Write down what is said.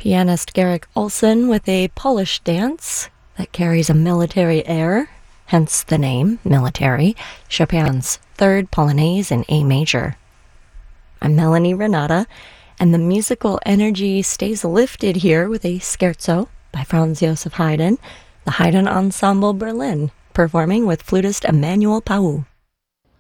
pianist Garrick Olson with a Polish dance that carries a military air, hence the name, Military, Chopin's Third Polonaise in A major. I'm Melanie Renata, and the musical energy stays lifted here with a scherzo by Franz Joseph Haydn, the Haydn Ensemble Berlin, performing with flutist Emmanuel Pau.